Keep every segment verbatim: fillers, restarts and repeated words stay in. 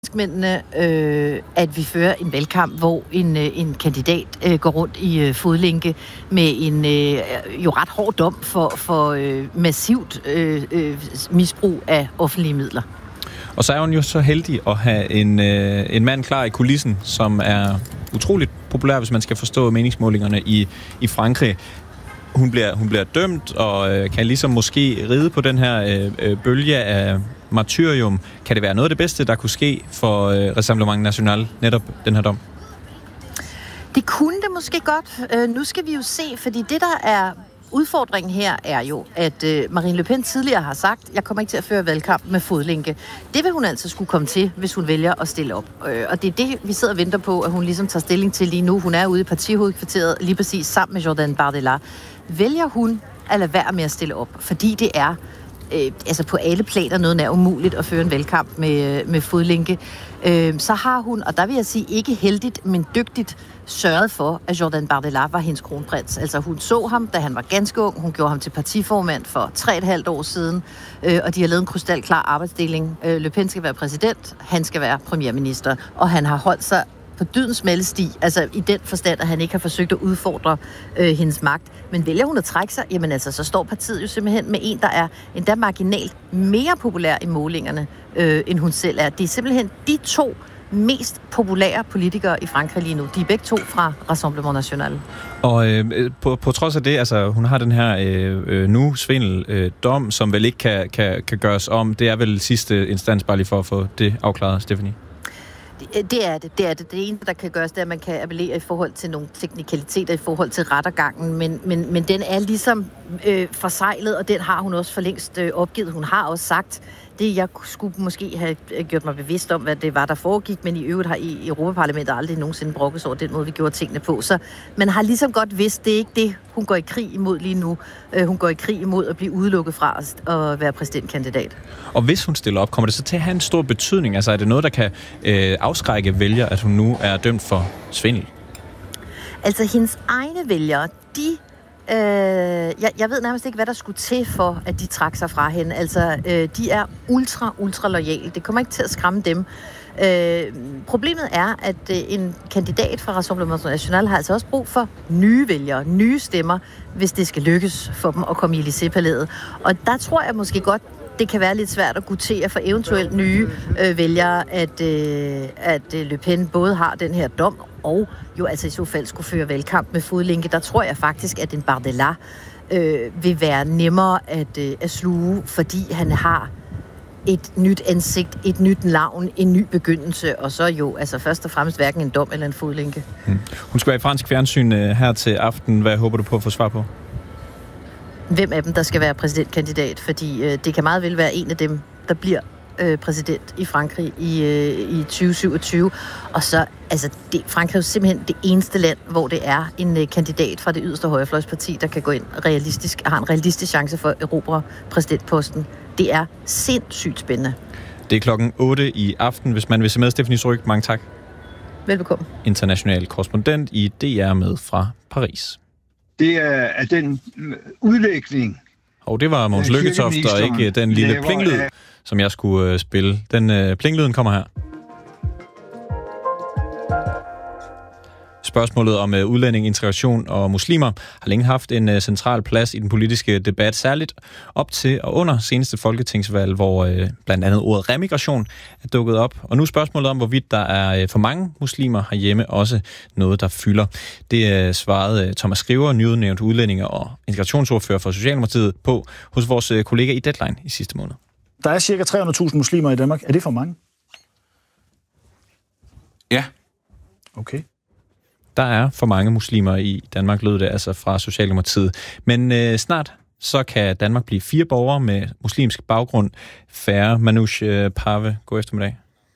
franskmændene, øh, at vi fører en valgkamp, hvor en, øh, en kandidat øh, går rundt i øh, fodlænke med en øh, jo ret hård dom for, for øh, massivt øh, øh, misbrug af offentlige midler. Og så er hun jo så heldig at have en, øh, en mand klar i kulissen, som er utroligt populær, hvis man skal forstå meningsmålingerne i, i Frankrig. Hun bliver, hun bliver dømt og øh, kan ligesom måske ride på den her øh, bølge af martyrium. Kan det være noget af det bedste, der kunne ske for øh, Rassemblement National, netop den her dom? Det kunne det måske godt. Øh, nu skal vi jo se, fordi det, der er udfordringen her, er jo, at øh, Marine Le Pen tidligere har sagt, jeg kommer ikke til at føre valgkamp med fodlænke. Det vil hun altså skulle komme til, hvis hun vælger at stille op. Øh, og det er det, vi sidder og venter på, at hun ligesom tager stilling til lige nu. Hun er ude i partihovedkvarteret lige præcis sammen med Jordan Bardella. Vælger hun at lade være med at stille op, fordi det er øh, altså på alle planer noget nær umuligt at føre en valgkamp med, med fodlænke, øh, så har hun, og der vil jeg sige ikke heldigt, men dygtigt, sørget for, at Jordan Bardella var hendes kronprins. Altså hun så ham, da han var ganske ung. Hun gjorde ham til partiformand for tre og et halvt år siden, øh, og de har lavet en krystalklar arbejdsdeling. Øh, Le Pen skal være præsident, han skal være premierminister, og han har holdt sig på dydens smalle sti, altså i den forstand, at han ikke har forsøgt at udfordre øh, hendes magt. Men vælger hun at trække sig, jamen altså, så står partiet jo simpelthen med en, der er endda marginalt mere populær i målingerne, øh, end hun selv er. Det er simpelthen de to mest populære politikere i Frankrig lige nu. De er begge to fra Rassemblement National. Og øh, på, på trods af det, altså hun har den her øh, nu svindel øh, dom, som vel ikke kan, kan, kan gøres om. Det er vel sidste instans, bare lige for at få det afklaret, Stephanie? Det er det. Det er det. Det eneste, der kan gøres, det er, at man kan appellere i forhold til nogle teknikaliteter, i forhold til rettergangen, men, men, men den er ligesom øh, forsejlet, og den har hun også for længst øh, opgivet. Hun har også sagt, det jeg skulle måske have gjort mig bevidst om, hvad det var, der foregik, men i øvrigt har i Europaparlamentet aldrig nogensinde brokket over den måde, vi gjorde tingene på. Så man har ligesom godt vidst, det er ikke det, hun går i krig imod lige nu. Øh, hun går i krig imod at blive udelukket fra at være præsidentkandidat. Og hvis hun stiller op, kommer det så til at have en stor betydning? Altså er det noget, der kan øh, afskrække vælgere, at hun nu er dømt for svindel? Altså hendes egne vælgere, de Øh, jeg, jeg ved nærmest ikke, hvad der skulle til for, at de trak sig fra hende. Altså, øh, de er ultra, ultra loyale. Det kommer ikke til at skræmme dem. Øh, problemet er, at øh, en kandidat fra Rassemblement National har altså også brug for nye vælgere, nye stemmer, hvis det skal lykkes for dem at komme i Élysée-palæet. Og der tror jeg måske godt, det kan være lidt svært at gutere for eventuelt nye øh, vælgere, at, øh, at øh, Le Pen både har den her dom, og jo altså i så fald skulle føre valgkamp med fodlænke. Der tror jeg faktisk, at en Bardella øh, vil være nemmere at, øh, at sluge, fordi han har et nyt ansigt, et nyt navn, en ny begyndelse, og så jo altså først og fremmest hverken en dom eller en fodlænke. Hmm. Hun skal være i fransk fjernsyn øh, her til aften. Hvad håber du på at få svar på? Hvem af dem, der skal være præsidentkandidat, fordi øh, det kan meget vel være en af dem, der bliver øh, præsident i Frankrig i, øh, i tyve syvogtyve. Og så, altså, det, Frankrig er jo simpelthen det eneste land, hvor det er en øh, kandidat fra det yderste højrefløjsparti, der kan gå ind realistisk, har en realistisk chance for at erobre præsidentposten. Det er sindssygt spændende. Det er klokken otte i aften. Hvis man vil se med, Stephanie Stryk, mange tak. Velbekomme. International korrespondent i D R med fra Paris. Det er, er den udlægning. Og det var Mogens Lykketoft, og ikke den lille plinglyd, som jeg skulle uh, spille. Den uh, plinglyden kommer her. Spørgsmålet om uh, udlænding, integration og muslimer har længe haft en uh, central plads i den politiske debat, særligt op til og under seneste folketingsvalg, hvor uh, blandt andet ordet remigration er dukket op. Og nu spørgsmålet om, hvorvidt der er uh, for mange muslimer herhjemme også noget, der fylder. Det uh, svarede uh, Thomas Skriver, nyudnævnt udlændinge- og integrationsordfører for Socialdemokratiet, på hos vores uh, kollega i Deadline i sidste måned. Der er cirka tre hundrede tusind muslimer i Danmark. Er det for mange? Ja. Okay. Der er for mange muslimer i Danmark, lød det altså fra Socialdemokratiet. Men øh, snart så kan Danmark blive fire borgere med muslimsk baggrund færre. Manoush øh, Parve, god eftermiddag.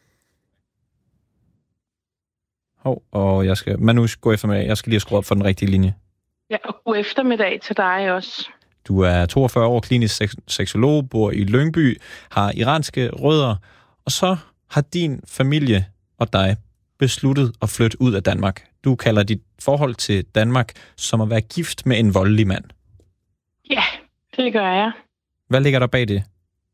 Hov, og jeg skal... Manoush, god eftermiddag. Jeg skal lige skrue op for den rigtige linje. Ja, og god eftermiddag til dig også. Du er toogfyrre år, klinisk seksolog, bor i Lyngby, har iranske rødder, og så har din familie og dig besluttet at flytte ud af Danmark. Du kalder dit forhold til Danmark som at være gift med en voldelig mand. Ja, det gør jeg. Hvad ligger der bag det?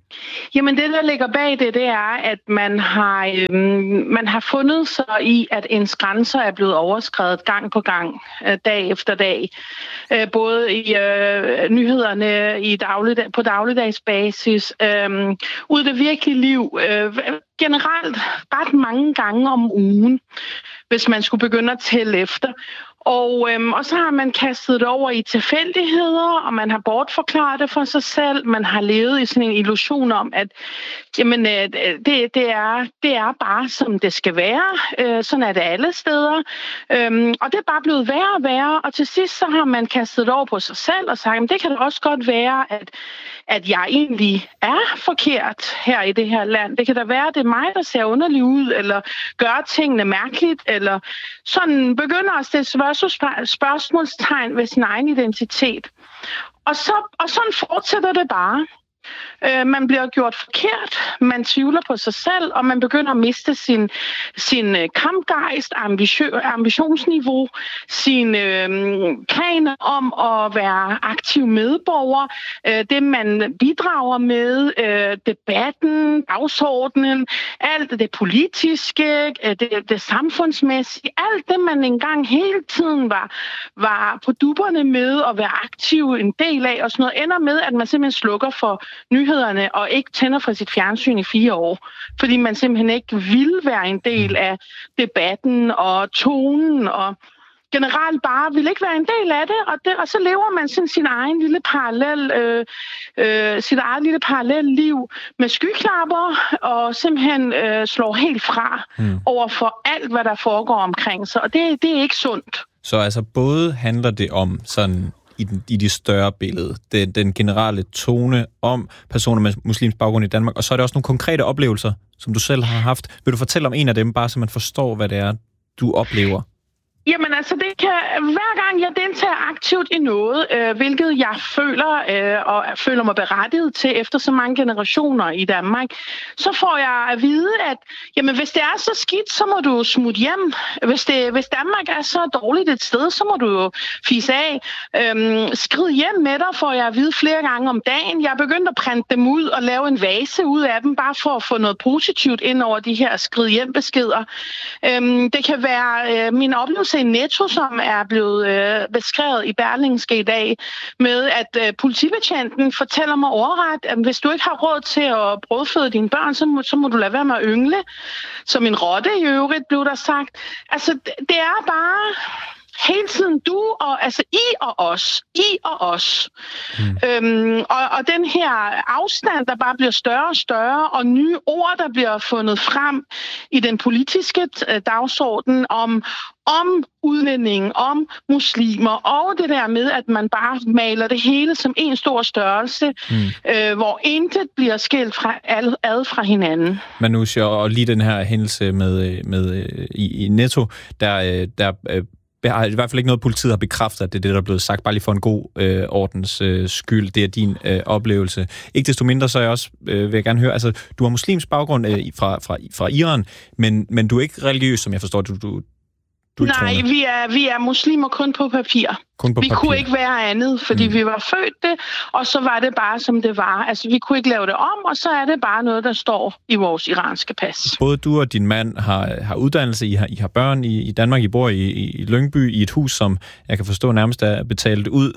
Jamen det, der ligger bag det, det er, at man har, øhm, man har fundet sig i, at ens grænser er blevet overskredet gang på gang, øh, dag efter dag. Øh, både i øh, nyhederne i dagligdag, på dagligdagsbasis, øh, ud i det virkelige liv, øh, generelt ret mange gange om ugen, hvis man skulle begynde at tælle efter. Og, øhm, og så har man kastet det over i tilfældigheder, og man har bortforklaret det for sig selv. Man har levet i sådan en illusion om, at jamen, øh, det, det, er, det er bare, som det skal være. Øh, sådan er det alle steder. Øhm, og det er bare blevet værre og værre. Og til sidst så har man kastet det over på sig selv og sagt, at det kan da også godt være, at, at jeg egentlig er forkert her i det her land. Det kan da være, at det er mig, der ser underlig ud, eller gør tingene mærkeligt, eller sådan begynder at stille spørgsmålstegn ved sin egen identitet. Og, så, og sådan fortsætter det bare. Øh, man bliver gjort forkert, man tvivler på sig selv, og man begynder at miste sin, sin kampgejst, ambition, ambitionsniveau, sine øh, planer om at være aktiv medborger, øh, det man bidrager med, øh, debatten, dagsordenen, alt det politiske, øh, det, det samfundsmæssige, alt det man engang hele tiden var, var på dupperne med at være aktiv en del af, og sådan noget ender med, at man simpelthen slukker for nyhederne og ikke tænder for sit fjernsyn i fire år, fordi man simpelthen ikke vil være en del af debatten og tonen og generelt bare vil ikke være en del af det, og, det, og så lever man sådan sin egen lille parallel, øh, øh, sit eget lille parallel liv med skyklapper og simpelthen øh, slår helt fra mm. over for alt, hvad der foregår omkring sig, og det, det er ikke sundt. Så altså både handler det om sådan i, den, i det større billede, den, den generelle tone om personer med muslimsk baggrund i Danmark, og så er der også nogle konkrete oplevelser, som du selv har haft. Vil du fortælle om en af dem, bare så man forstår, hvad det er, du oplever? Jamen altså, det kan, hver gang jeg deltager aktivt i noget, øh, hvilket jeg føler øh, og føler mig berettiget til efter så mange generationer i Danmark, så får jeg at vide, at jamen, hvis det er så skidt, så må du smutte hjem. Hvis, det, hvis Danmark er så dårligt et sted, så må du jo fise af. Øhm, skrid hjem med dig, får jeg at vide flere gange om dagen. Jeg er begyndt at printe dem ud og lave en vase ud af dem, bare for at få noget positivt ind over de her skrid hjem beskeder. Øhm, det kan være øh, min oplevelse i Netto, som er blevet øh, beskrevet i Berlingske i dag, med at øh, politibetjenten fortæller mig overret, at hvis du ikke har råd til at brødføde dine børn, så må, så må du lade være med at yngle. Som en rotte i øvrigt, blev der sagt. Altså, det, det er bare hele tiden du og altså I og os, I og os. Mm. Øhm, og, og den her afstand, der bare bliver større og større, og nye ord, der bliver fundet frem i den politiske uh, dagsorden om, om udlænding, om muslimer, og det der med, at man bare maler det hele som en stor størrelse, mm. øh, hvor intet bliver skilt fra, ad fra hinanden. Manusha, og lige den her hændelse med, med, i, i Netto, der, der Jeg har i hvert fald ikke noget, politiet har bekræftet, at det er det, der er blevet sagt, bare lige for en god øh, ordens øh, skyld. Det er din øh, oplevelse. Ikke desto mindre, så er jeg også, øh, vil jeg gerne høre, altså, du har muslimsk baggrund øh, fra, fra, fra Iran, men, men du er ikke religiøs, som jeg forstår, du, du, du Nej, vi er, vi er muslimer kun på papir. Kun på vi papir. kunne ikke være andet, fordi mm. vi var født det, og så var det bare, som det var. Altså, vi kunne ikke lave det om, og så er det bare noget, der står i vores iranske pas. Både du og din mand har, har uddannelse, I har, I har børn i, i Danmark, I bor i, i Lyngby, i et hus, som jeg kan forstå nærmest er betalt ud.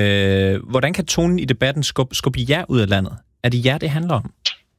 Øh, hvordan kan tonen i debatten skubbe, skubbe jer ud af landet? Er det jer, det handler om?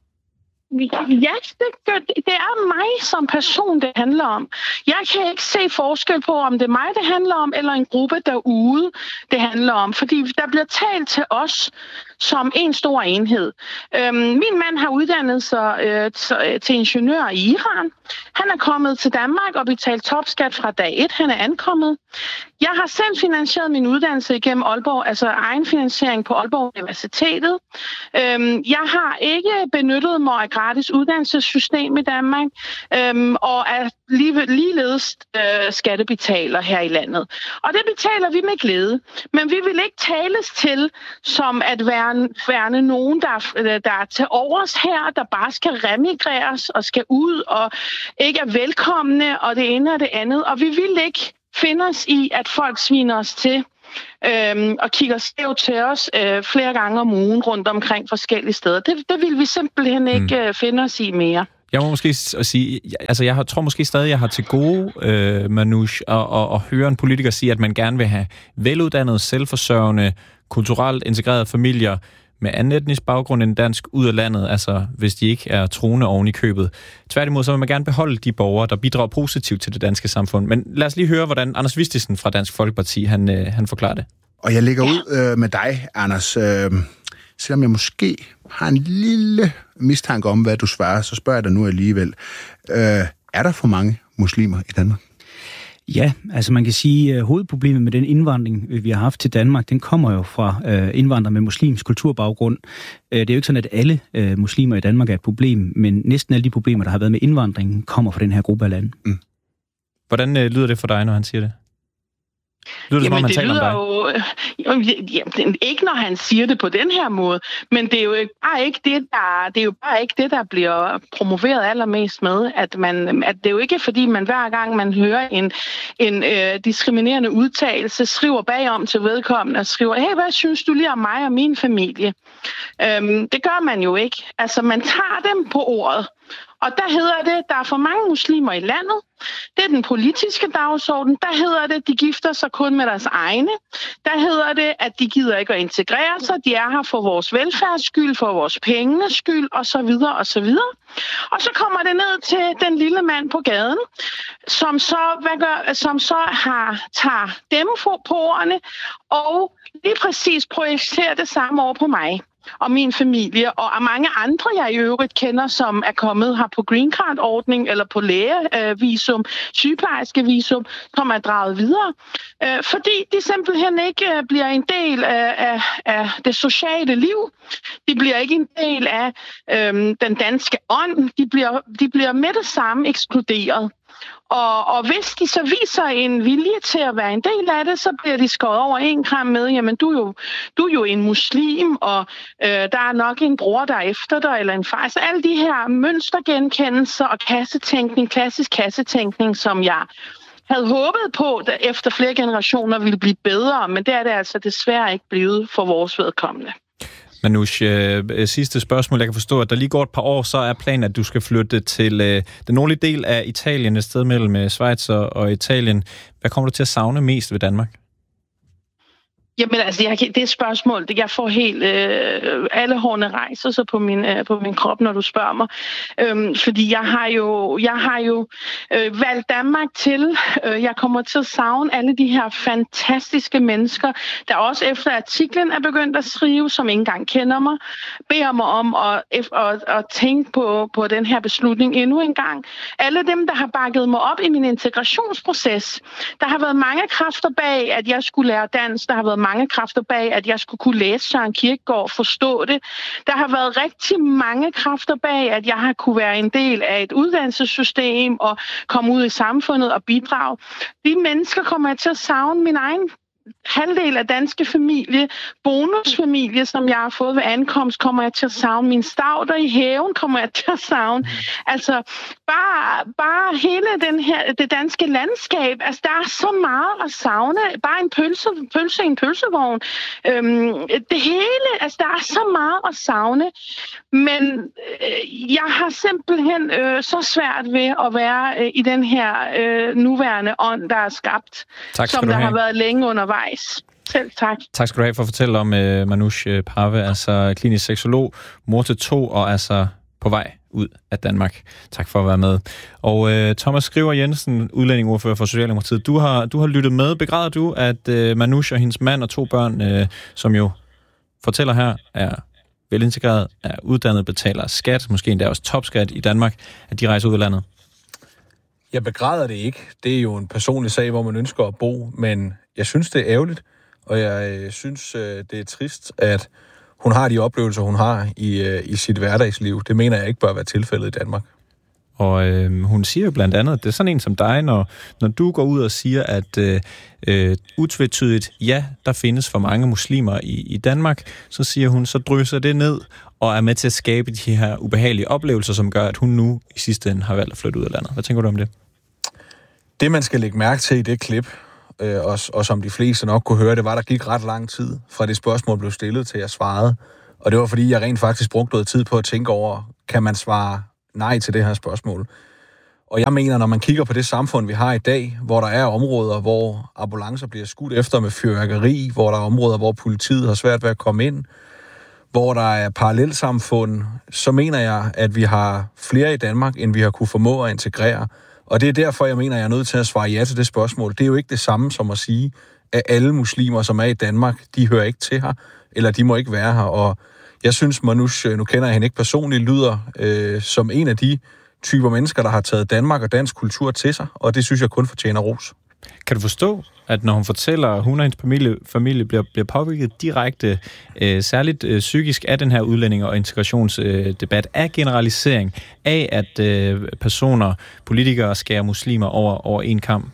Ja, det, gør, det er mig som person, det handler om. Jeg kan ikke se forskel på, om det er mig, det handler om, eller en gruppe derude, det handler om. Fordi der bliver talt til os som en stor enhed. Øhm, min mand har uddannet sig øh, til ingeniør i Iran. Han er kommet til Danmark og betalt topskat fra dag et. Han er ankommet. Jeg har selv finansieret min uddannelse igennem Aalborg, altså egenfinansiering på Aalborg Universitetet. Øhm, jeg har ikke benyttet mig af gratis uddannelsessystem i Danmark, øhm, og er lige, ligeledes øh, skattebetaler her i landet. Og det betaler vi med glæde. Men vi vil ikke tales til som at være værne nogen, der, der er til overs her, der bare skal remigreres og skal ud og ikke er velkomne, og det ene og det andet. Og vi vil ikke finde os i, at folk sviner os til øh, og kigger skævt til os øh, flere gange om ugen rundt omkring forskellige steder. Det, det vil vi simpelthen ikke mm. øh, finde os i mere. Jeg må måske sige, altså jeg tror måske stadig, jeg har til gode, øh, Manoush, at, at, at høre en politiker sige, at man gerne vil have veluddannede, selvforsørgende, kulturelt integrerede familier med anden etnisk baggrund end dansk ud af landet, altså hvis de ikke er troende oven i købet. Tværtimod, så vil man gerne beholde de borgere, der bidrager positivt til det danske samfund. Men lad os lige høre, hvordan Anders Vistisen fra Dansk Folkeparti, han, øh, han forklarer det. Og jeg lægger ud øh, med dig, Anders. Øh, selvom jeg måske har en lille mistanke om, hvad du svarer, så spørger jeg dig nu alligevel. Øh, er der for mange muslimer i Danmark? Ja, altså man kan sige, at hovedproblemet med den indvandring, vi har haft til Danmark, den kommer jo fra øh, indvandrere med muslimsk kulturbaggrund. Øh, det er jo ikke sådan, at alle øh, muslimer i Danmark er et problem, men næsten alle de problemer, der har været med indvandringen, kommer fra den her gruppe af lande. Mm. Hvordan øh, lyder det for dig, når han siger det? Lyder det, Jamen, som om, han det taler lyder om jo jamen, ikke, når han siger det på den her måde, men det er jo bare ikke det, der, det er jo bare ikke det, der bliver promoveret allermest med, at, man, at det er jo ikke, fordi man hver gang, man hører en, en øh, diskriminerende udtalelse, skriver bagom til vedkommende og skriver, hey, hvad synes du lige om mig og min familie? Øhm, det gør man jo ikke. Altså, man tager dem på ordet. Og der hedder det, at der er for mange muslimer i landet. Det er den politiske dagsorden. Der hedder det, at de gifter sig kun med deres egne. Der hedder det, at de gider ikke at integrere sig. De er her for vores velfærds skyld, for vores pengenes skyld, osv. osv. Og så kommer det ned til den lille mand på gaden, som så, hvad gør, som så har, tager dem på ordene og lige præcis projicerer det samme over på mig og min familie, og mange andre, jeg i øvrigt kender, som er kommet her på green card-ordning, eller på lægevisum, sygeplejerskevisum, som er draget videre, øh, fordi de simpelthen ikke øh, bliver en del af, af, af det sociale liv. De bliver ikke en del af øh, den danske ånd. De bliver, de bliver med det samme ekskluderet. Og, og hvis de så viser en vilje til at være en del af det, så bliver de skåret over en kram med, jamen du er jo, du er jo en muslim, og øh, der er nok en bror, der er efter dig, eller en far. Så alle de her mønstergenkendelser og kassetænkning, klassisk kassetænkning, som jeg havde håbet på, at efter flere generationer ville blive bedre, men det er det altså desværre ikke blevet for vores vedkommende. Manoush, øh, sidste spørgsmål. Jeg kan forstå, at der lige går et par år, så er planen, at du skal flytte til øh, den nordlige del af Italien, et sted mellem Schweiz og, og Italien. Hvad kommer du til at savne mest ved Danmark? Jamen altså, jeg, det er et spørgsmål. Jeg får helt... Øh, alle hårene rejser sig på min, øh, på min krop, når du spørger mig. Øhm, fordi jeg har jo, jeg har jo øh, valgt Danmark til. Øh, jeg kommer til at savne alle de her fantastiske mennesker, der også efter artiklen er begyndt at skrive, som ikke engang kender mig, beder mig om at, at, at tænke på, på den her beslutning endnu en gang. Alle dem, der har bakket mig op i min integrationsproces. Der har været mange kræfter bag, at jeg skulle lære dansk. Der har været mange kræfter bag, at jeg skulle kunne læse Søren Kierkegaard og forstå det. Der har været rigtig mange kræfter bag, at jeg har kunne være en del af et uddannelsessystem og komme ud i samfundet og bidrage. De mennesker kommer jeg til at savne min egen halvdel af danske familie, bonusfamilie, som jeg har fået ved ankomst, kommer jeg til at savne. Min stauder i haven kommer jeg til at savne. Altså, bare, bare hele den her, det danske landskab, altså, der er så meget at savne. Bare en pølse, pølse i en pølsevogn. Øhm, det hele, altså, der er så meget at savne. Men øh, jeg har simpelthen øh, så svært ved at være øh, i den her øh, nuværende ånd, der er skabt, som der har været længe undervejs. Selv tak. Tak skal du have for at fortælle om uh, Manoush Parve, altså klinisk seksolog, mor til to og altså på vej ud af Danmark. Tak for at være med. Og uh, Thomas Skriver Jensen, udlændingeordfører for Socialdemokratiet, du har, du har lyttet med. Begræder du, at uh, Manoush og hendes mand og to børn, uh, som jo fortæller her, er velintegreret, er uddannet, betaler skat, måske endda også topskat i Danmark, at de rejser ud af landet? Jeg begræder det ikke. Det er jo en personlig sag, hvor man ønsker at bo, men jeg synes, det er ærgerligt, og jeg synes, det er trist, at hun har de oplevelser, hun har i, i sit hverdagsliv. Det mener jeg ikke bør være tilfældet i Danmark. Og øh, hun siger jo blandt andet, at det er sådan en som dig, når, når du går ud og siger, at øh, utvetydigt, ja, der findes for mange muslimer i, i Danmark, så siger hun, så drysser det ned og er med til at skabe de her ubehagelige oplevelser, som gør, at hun nu i sidste ende har valgt at flytte ud af landet. Hvad tænker du om det? Det, man skal lægge mærke til i det klip, øh, og, og som de fleste nok kunne høre, det var, der gik ret lang tid fra det spørgsmål blev stillet til jeg svarede. Og det var, fordi jeg rent faktisk brugte noget tid på at tænke over, kan man svare nej til det her spørgsmål? Og jeg mener, når man kigger på det samfund, vi har i dag, hvor der er områder, hvor ambulancer bliver skudt efter med fyrværkeri, hvor der er områder, hvor politiet har svært ved at komme ind, hvor der er parallelsamfund, så mener jeg, at vi har flere i Danmark, end vi har kunne formå at integrere. Og det er derfor, jeg mener, at jeg er nødt til at svare ja til det spørgsmål. Det er jo ikke det samme som at sige, at alle muslimer, som er i Danmark, de hører ikke til her, eller de må ikke være her. Og jeg synes, Manoush, nu kender jeg hende ikke personligt, lyder øh, som en af de typer mennesker, der har taget Danmark og dansk kultur til sig, og det synes jeg kun fortjener ros. Kan du forstå, at når hun fortæller, at hun og hendes familie, familie bliver, bliver påvirket direkte, øh, særligt øh, psykisk af den her udlænding- og integrationsdebat, øh, af generalisering, af at øh, personer, politikere skærer muslimer over, over en kam?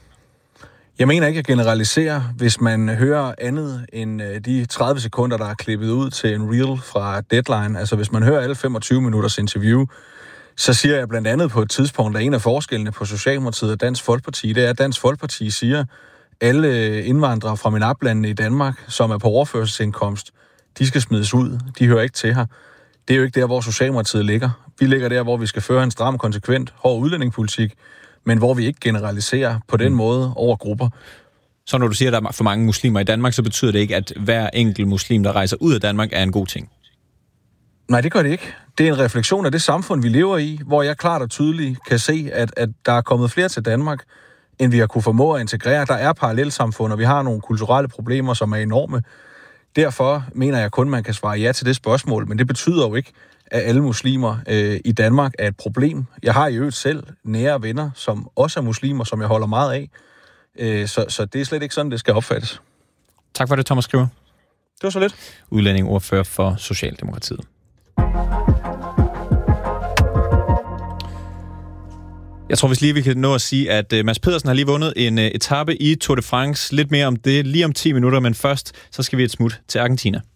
Jeg mener ikke at generalisere, hvis man hører andet end øh, de tredive sekunder, der er klippet ud til en reel fra Deadline. Altså hvis man hører alle femogtyve minutters interview, så siger jeg blandt andet på et tidspunkt, at en af forskellene på Socialdemokratiet og Dansk Folkeparti, det er, at Dansk Folkeparti siger, at alle indvandrere fra MENAPT-landene i Danmark, som er på overførselsindkomst, de skal smides ud. De hører ikke til her. Det er jo ikke der, hvor Socialdemokratiet ligger. Vi ligger der, hvor vi skal føre en stram, konsekvent, hård udlændingepolitik, men hvor vi ikke generaliserer på den måde over grupper. Så når du siger, at der er for mange muslimer i Danmark, så betyder det ikke, at hver enkelt muslim, der rejser ud af Danmark, er en god ting? Nej, det gør det ikke. Det er en refleksion af det samfund, vi lever i, hvor jeg klart og tydeligt kan se, at, at der er kommet flere til Danmark, end vi har kunne formå at integrere. Der er parallelsamfund, og vi har nogle kulturelle problemer, som er enorme. Derfor mener jeg kun, man kan svare ja til det spørgsmål, men det betyder jo ikke, at alle muslimer øh, i Danmark er et problem. Jeg har i øvrigt selv nære venner, som også er muslimer, som jeg holder meget af. Øh, så, så det er slet ikke sådan, det skal opfattes. Tak for det, Thomas Skriver. Det var så lidt. Udlændingeordfører for Socialdemokratiet. Jeg tror, hvis lige vi kan nå at sige, at uh, Mads Pedersen har lige vundet en uh, etape i Tour de France. Lidt mere om det lige om ti minutter, men først så skal vi et smut til Argentina.